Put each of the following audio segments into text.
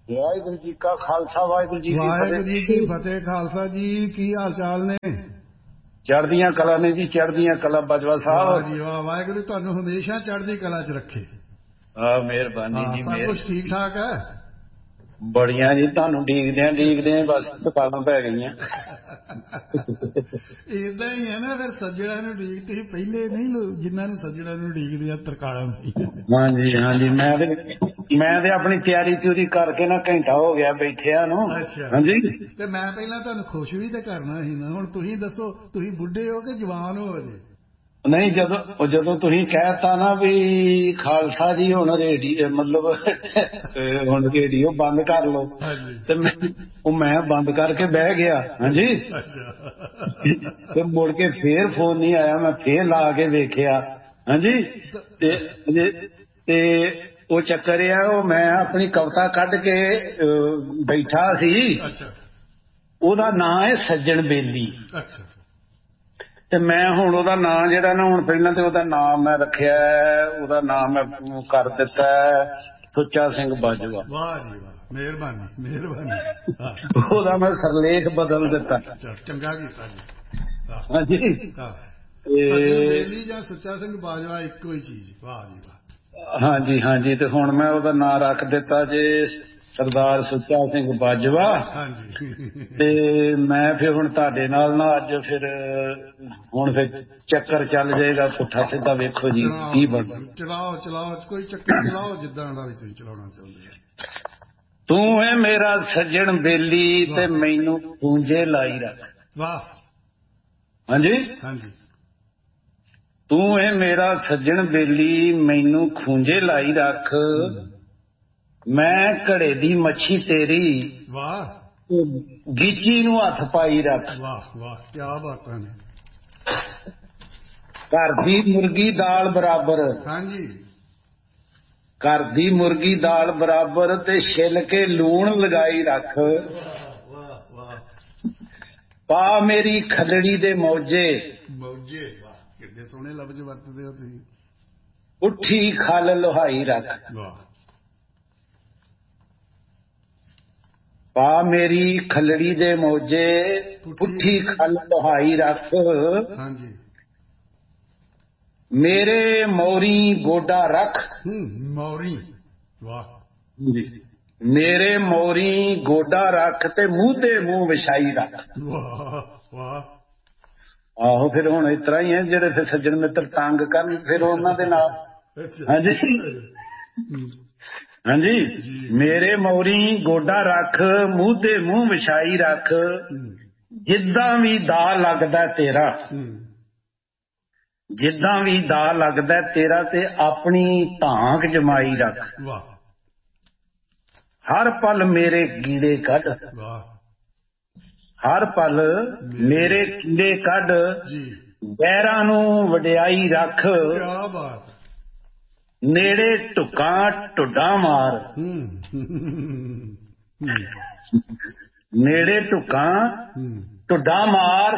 ਵਾਹਿਗੁਰੂ ਜੀ ਕਾ ਖਾਲਸਾ ਵਾਹਿਗੁਰੂ ਜੀ ਕੀ ਫਤਿਹ। ਵਾਹਿਗੁਰੂ ਜੀ ਕੀ ਫਤਿਹ। ਖਾਲਸਾ ਜੀ ਕੀ ਹਾਲ ਚਾਲ ਨੇ? ਚੜ੍ਹਦੀਆਂ ਕਲਾ ਨੇ ਜੀ, ਚੜ੍ਹਦੀਆਂ ਕਲਾ ਬਾਜਵਾ ਸਾਹਿਬ। ਵਾਹ ਜੀ ਵਾਹ, ਵਾਹਿਗੁਰੂ ਤੁਹਾਨੂੰ ਹਮੇਸ਼ਾ ਚੜ੍ਹਦੀ ਕਲਾ 'ਚ ਰੱਖੇ। ਮਿਹਰਬਾਨੀ ਜੀ। ਸਭ ਕੁਛ ਠੀਕ ਠਾਕ ਹੈ? ਬੜੀਆਂ ਜੀ, ਤੁਹਾਨੂੰ ਡੀਕਦਿਆਂ ਬਸ ਥਕਾਲਾਂ ਪੈ ਗਈਆਂ। ਏਦਾਂ ਹੀ ਹੈ ਨਾ, ਫਿਰ ਸੱਜਣਾ ਨੂੰ ਡੀਕ ਤੁਸੀਂ ਪਹਿਲੇ ਨਹੀਂ, ਜਿਨ੍ਹਾਂ ਨੂੰ ਸੱਜਣਾ ਨੂੰ ਡੀਕਦੇ ਆ ਤਰਕਾਲਾਂ ਨਹੀਂ। ਹਾਂਜੀ ਹਾਂਜੀ, ਮੈਂ ਤੇ ਆਪਣੀ ਤਿਆਰੀ ਤਿਉਰੀ ਕਰਕੇ ਨਾ ਘੰਟਾ ਹੋ ਗਿਆ ਬੈਠਿਆ ਨੂੰ। ਅੱਛਾ। ਹਾਂਜੀ, ਤੇ ਮੈਂ ਪਹਿਲਾਂ ਤੁਹਾਨੂੰ ਖੁਸ਼ ਵੀ ਤੇ ਕਰਨਾ ਸੀ ਨਾ। ਹੁਣ ਤੁਸੀਂ ਦੱਸੋ, ਤੁਸੀਂ ਬੁੱਢੇ ਹੋ ਕਿ ਜਵਾਨ ਹੋ ਅਜੇ? ਨਹੀਂ, ਜਦੋਂ ਤੁਸੀਂ ਕਹਿਤਾ ਨਾ ਵੀ ਖਾਲਸਾ ਜੀ ਹੁਣ ਮਤਲਬ ਹੁਣ ਰੇਡੀਓ ਬੰਦ ਕਰ ਲਓ, ਤੇ ਮੈਂ ਬੰਦ ਕਰਕੇ ਬਹਿ ਗਿਆ। ਹਾਂਜੀ। ਤੇ ਮੁੜ ਕੇ ਫੇਰ ਫੋਨ ਨਹੀਂ ਆਇਆ, ਮੈਂ ਫੇਰ ਲਾ ਕੇ ਵੇਖਿਆ। ਹਾਂਜੀ। ਤੇ ਉਹ ਚੱਕਰ ਆ, ਉਹ ਮੈਂ ਆਪਣੀ ਕਵਿਤਾ ਕੱਢ ਕੇ ਬੈਠਾ ਸੀ। ਉਹਦਾ ਨਾਂ ਹੈ ਸੱਜਣ ਬੇਲੀ। ਤੇ ਮੈਂ ਹੁਣ ਉਹਦਾ ਨਾਂ ਜਿਹੜਾ ਨਾ, ਹੁਣ ਪਹਿਲਾਂ ਤੇ ਉਹਦਾ ਨਾਮ ਮੈਂ ਰੱਖਿਆ, ਉਹਦਾ ਨਾਮ ਮੈਂ ਕਰ ਦਿੱਤਾ ਸੁੱਚਾ ਸਿੰਘ ਬਾਜਵਾ। ਵਾਹ ਜੀ ਵਾਹ, ਮਿਹਰਬਾਨੀ ਮਿਹਰਬਾਨੀ। ਉਹਦਾ ਮੈਂ ਸਰਲੇਖ ਬਦਲ ਦਿੱਤਾ। ਚੰਗਾ ਕੀਤਾ ਜੀ। ਹਾਂਜੀ। ਸੱਜਣ ਬੇਲੀ ਜਾਂ ਸੁੱਚਾ ਸਿੰਘ ਬਾਜਵਾ ਇੱਕੋ ਹੀ ਚੀਜ਼। ਵਾਹ ਜੀ ਵਾਹ। ਹਾਂਜੀ ਹਾਂਜੀ। ਤੇ ਹੁਣ ਮੈਂ ਉਹਦਾ ਨਾਂ ਰੱਖ ਦਿੱਤਾ ਜੇ ਸਰਦਾਰ ਸੁੱਚਾ ਸਿੰਘ ਬਾਜਵਾ। ਤੇ ਮੈਂ ਫਿਰ ਹੁਣ ਤੁਹਾਡੇ ਨਾਲ ਨਾ ਅੱਜ ਫਿਰ ਹੁਣ ਫਿਰ ਚੱਕਰ ਚੱਲ ਜਾਏਗਾ ਪੁੱਠਾ ਸਿੱਧਾ। ਵੇਖੋ ਜੀ ਕੀ ਬਣਦਾ। ਚਲਾਓ ਕੋਈ ਚੱਕਰ ਚਲਾਓ, ਜਿੱਦਾਂ ਦਾ ਵੀ ਤੁਸੀਂ ਚਲਾਉਣਾ ਚਾਹੁੰਦੇ ਹੋ। ਤੂੰ ਹੈ ਮੇਰਾ ਸੱਜਣ ਬੇਲੀ ਤੇ ਮੈਨੂੰ ਖੂੰਜੇ ਲਾਈ ਰੱਖ। ਵਾਹ। ਹਾਂਜੀ ਹਾਂਜੀ। ਤੂੰ ਹੈ ਮੇਰਾ ਸੱਜਣ ਬੇਲੀ ਮੈਨੂੰ ਖੂੰਜੇ ਲਾਈ ਰੱਖ। ਮੈਂ ਘੜੇ ਦੀ ਮੱਛੀ ਤੇਰੀ। ਵਾਹ। ਗੀਚੀ ਨੂੰ ਹੱਥ ਪਾਈ ਰੱਖ। ਵਾਹ ਵਾਹ, ਕੀ ਬਾਤਾਂ ਨੇ। ਘਰ ਦੀ ਮੁਰਗੀ ਦਾਲ ਬਰਾਬਰ। ਹਾਂਜੀ। ਘਰ ਦੀ ਮੁਰਗੀ ਦਾਲ ਬਰਾਬਰ ਤੇ ਛਿੱਲ ਕੇ ਲੂਣ ਲਗਾਈ ਰੱਖ। ਵਾਹ ਵਾਹ। ਪਾ ਮੇਰੀ ਖੱਲੜੀ ਦੇ ਮੌਜੇ। ਵਾਹ, ਕਿੰਨੇ ਸੋਹਣੇ ਲਫ਼ਜ਼ ਵਰਤਦੇ ਹੋ ਤੁਸੀਂ। ਪੁੱਠੀ ਖੱਲ ਲੋਹਾਈ ਰੱਖ। ਵਾਹ। ਪਾ ਮੇਰੀ ਖੱਲੜੀ ਦੇ ਮੌਜੇ ਪੁੱਠੀ ਖੱਲ ਲੋਹਾਈ ਰੱਖ। ਹਾਂਜੀ। ਮੇਰੇ ਮੋਰੀ ਗੋਡਾ ਰੱਖ। ਮੋਰੀ। ਵਾਹ। ਮੇਰੇ ਮੋਰੀ ਗੋਡਾ ਰੱਖ ਤੇ ਮੂੰਹ ਤੇ ਮੂੰਹ ਵਿਛਾਈ ਰੱਖ। ਵਾਹ ਵਾਹ। ਆਹੋ, ਫਿਰ ਹੁਣ ਇਸ ਤਰ੍ਹਾਂ ਹੀ ਹੈ, ਜਿਹੜੇ ਫਿਰ ਸੱਜਣ ਮਿੱਤਰ ਤੰਗ ਕਰਨ ਫਿਰ ਉਹਨਾਂ ਦੇ ਨਾਲ। ਹਾਂਜੀ ਹਾਂਜੀ। ਮੇਰੇ ਮੋਰੀ ਗੋਡਾ ਰੱਖ, ਮੂੰਹ ਤੇ ਮੂੰਹ ਵਿਛਾਈ ਰੱਖ। ਜਿੱਦਾਂ ਵੀ ਦਾ ਲੱਗਦਾ ਤੇਰਾ, ਜਿੱਦਾਂ ਵੀ ਦਾ ਲੱਗਦਾ ਤੇਰਾ ਤੇ ਆਪਣੀ ਧਾਂਕ ਜਮਾਈ ਰੱਖ। ਵਾਹ। ਹਰ ਪਲ ਮੇਰੇ ਕੀੜੇ ਕੱਢ। ਵਾਹ। ਹਰ ਪਲ ਮੇਰੇ ਕੀੜੇ ਕੱਢ। ਗੈਰਾਂ ਨੂੰ ਵਡਿਆਈ ਰੱਖ। ਕਿਆ ਬਾਤ। ਨੇੜੇ ਢੁੱਕਾਂ ਢੁੱਡਾਂ ਮਾਰ। ਨੇੜੇ ਢੁੱਕਾਂ ਢੁੱਡਾਂ ਮਾਰ।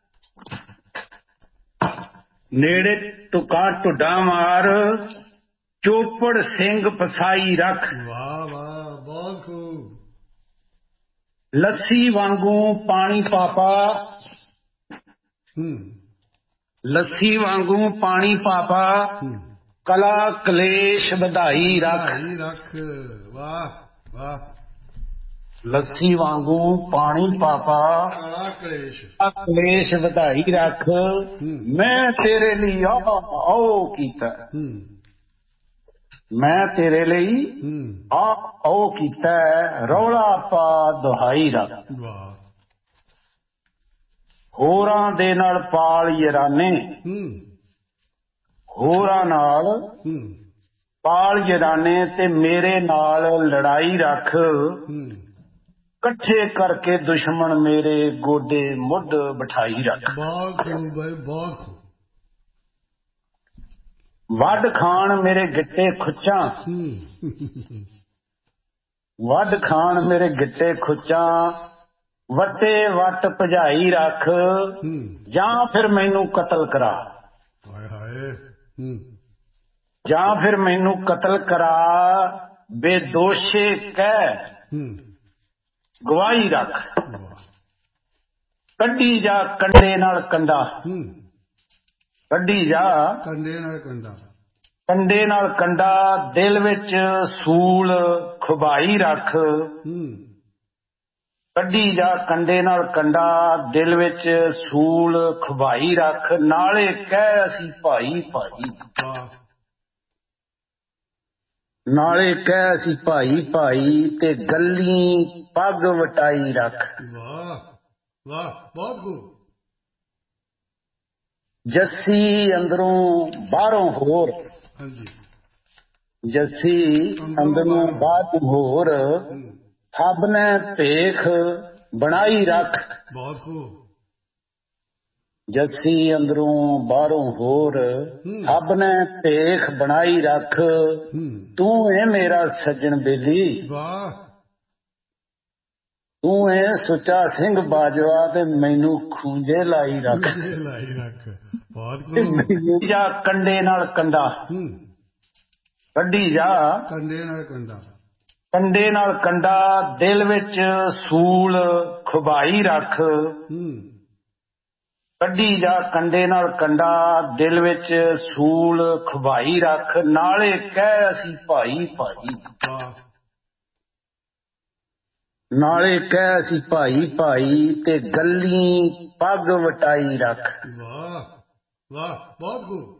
ਨੇੜੇ ਢੁੱਕਾਂ ਢੁੱਡਾਂ ਮਾਰ। ਚੋਪੜ ਸਿੰਘ ਫਸਾਈ ਰੱਖ। ਵਾਹ ਵਾਹ, ਬਹੁਤ ਖੂਬ। ਲੱਸੀ ਵਾਂਗੂ ਪਾਣੀ ਪਾਪਾ। ਲੱਸੀ ਵਾਂਗੂ ਪਾਣੀ ਪਾਪਾ। ਕਲਾ ਕਲੇਸ਼ ਵਧਾਈ ਰੱਖ। ਵਾਹ ਵਾਹ। ਲੱਸੀ ਲੱਸੀ ਵਾਂਗੂ ਪਾਣੀ ਪਾਪਾ। ਕਲਾ ਕਲੇਸ਼। ਕਲੇਸ਼ ਵਧਾਈ ਰੱਖ। ਮੈਂ ਤੇਰੇ ਲਈ ਆਓ ਕੀਤਾ। ਮੈਂ ਤੇਰੇ ਲਈ ਆਓ ਕੀਤਾ। ਰੌਲਾ ਪਾ ਦੁਹਾਈ ਰੱਖ। ਵਾਹ। ਹੋਰਾਂ ਦੇ ਨਾਲ ਪਾਲ ਯਾਰਾਨੇ। ਹੋਰਾਂ ਨਾਲ ਪਾਲ ਯਾਰਾਨੇ ਤੇ ਮੇਰੇ ਨਾਲ ਲੜਾਈ ਰੱਖ। ਇਕੱਠੇ ਕਰਕੇ ਦੁਸ਼ਮਣ ਮੇਰੇ ਗੋਡੇ ਮੁੱਢ ਬਿਠਾਈ ਰੱਖ। ਬਹੁਤ ਖੂਬ ਭਾਈ, ਬਹੁਤ ਖੂਬ। ਵੱਢ ਖਾਣ ਮੇਰੇ ਗਿੱਟੇ ਖੁੱਚਾਂ। ਵੱਢ ਖਾਣ ਮੇਰੇ ਗਿੱਟੇ ਖੁੱਚਾਂ। ਵੱਟੇ ਵੱਟ ਭਜਾਈ ਰੱਖ। ਜਾਂ ਫਿਰ ਮੈਨੂੰ ਕਤਲ ਕਰਾ। ਹਾਏ ਹਾਏ। ਜਾਂ ਫਿਰ ਮੈਨੂੰ ਕਤਲ ਕਰਾ। ਬੇਦੋਸ਼ੇ ਕਹਿ ਗਵਾਹੀ ਰੱਖ, ਵਾਹ ਕੱਢੀ ਜਾ ਕੰਡੇ ਨਾਲ ਕੰਡਾ, ਕੱਢੀ ਜਾ ਕੰਡੇ ਨਾਲ ਕੰਡਾ, ਕੰਡੇ ਨਾਲ ਕੰਡਾ, ਦਿਲ ਵਿੱਚ ਸੂਲ ਖੁਬਾਈ ਰੱਖ, ਕੱਢੀ ਜਾ ਕੰਡੇ ਨਾਲ ਕੰਡਾ, ਦਿਲ ਵਿੱਚ ਸੂਲ ਖੁਬਾਈ ਰੱਖ, ਨਾਲੇ ਕਹਿ ਅਸੀਂ ਭਾਈ ਭਾਈ, ਨਾਲੇ ਕਹਿ ਅਸੀਂ ਭਾਈ ਭਾਈ, ਤੇ ਗੱਲੀਂ ਪੱਗ ਵਟਾਈ ਰੱਖ। ਵਾਹ ਵਾਹ ਬਹੁਤ ਖੂਬ। ਜੱਸੀ ਅੰਦਰੋਂ ਬਾਹਰੋਂ ਹੋਰ, ਹਾਂਜੀ ਜੱਸੀ ਅੰਦਰੋਂ ਬਾਹਰੋਂ ਹੋਰ, ਸਭ ਨੇ ਭੇਖ ਬਣਾਈ ਰੱਖ। ਬਹੁਤ ਖੂਬ। ਜੱਸੀ ਅੰਦਰੋਂ ਬਾਹਰੋਂ ਹੋਰ, ਸਭ ਨੇ ਭੇਖ ਬਣਾਈ ਰੱਖ, ਤੂੰ ਏ ਮੇਰਾ ਸੱਜਣ ਬੇਲੀ, ਵਾਹ ਤੂੰ ਏ ਸੁੱਚਾ ਸਿੰਘ ਬਾਜਵਾ, ਤੇ ਮੈਨੂੰ ਖੂੰਜੇ ਲਾਈ ਰੱਖ। ਲਾਈ ਰੱਖ। ਬਹੁਤ ਖੂਬ। ਜਾ ਕੰਡੇ ਨਾਲ ਕੰਡਾ, ਕੱਢੀ ਜਾ ਕੰਡੇ ਨਾਲ ਕੰਡਾ, ਕੰਡੇ ਨਾਲ ਕੰਡਾ, ਦਿਲ ਵਿੱਚ ਸੂਲ ਖੁਬਾਈ ਰੱਖ, ਕੱਢੀ ਜਾ ਕੰਡੇ ਨਾਲ ਕੰਡਾ, ਦਿਲ ਵਿੱਚ ਸੂਲ ਖੁਬਾਈ ਰੱਖ, ਨਾਲੇ ਕਹਿ ਅਸੀਂ ਭਾਈ ਭਾਈ, ਨਾਲੇ ਕਹਿ ਅਸੀਂ ਭਾਈ ਭਾਈ, ਤੇ ਗੱਲੀਂ ਪੱਗ ਵਟਾਈ ਰੱਖ। ਵਾਹ ਵਾਹ ਬਹੁਤ ਖੂਬ।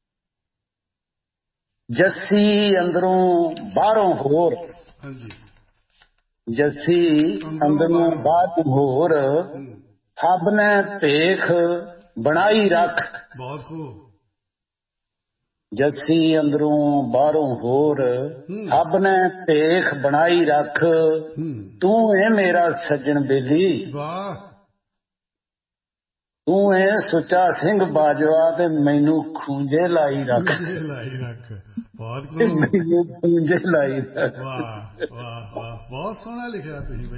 ਜੱਸੀ ਅੰਦਰੋਂ ਬਾਹਰੋਂ ਹੋਰ, ਹਾਂਜੀ ਜੱਸੀ ਅੰਦਰੋਂ ਬਾਹਰੋਂ ਹੋਰ, ਸਭ ਨੇ ਭੇਖ ਬਣਾਈ ਰੱਖ। ਬਹੁਤ ਖੂਬ। ਜੱਸੀ ਅੰਦਰੋਂ ਬਾਹਰੋਂ ਹੋਰ, ਸਭ ਨੇ ਭੇਖ ਬਣਾਈ ਰੱਖ, ਤੂੰ ਏ ਮੇਰਾ ਸੱਜਣ ਬੇਲੀ, ਵਾਹ ਤੂੰ ਏ ਸੁੱਚਾ ਸਿੰਘ ਬਾਜਵਾ, ਤੇ ਮੈਨੂੰ ਖੂੰਜੇ ਲਾਈ ਰੱਖ। ਲਾਈ ਰੱਖ। ਬਹੁਤ ਮੈਨੂੰ ਖੂੰਜੇ ਲਾਈ ਰੱਖ। ਵਾਹ ਵਾਹ ਵਾਹ ਬਹੁਤ ਸੋਹਣਾ ਲਿਖਿਆ ਤੁਸੀਂ।